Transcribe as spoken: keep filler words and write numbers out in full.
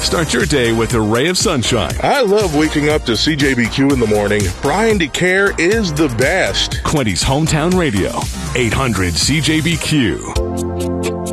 Start your day with a ray of sunshine. I love waking up to C J B Q in the morning. Brian DeCare is the best. Quincy's Hometown Radio, eight hundred C J B Q.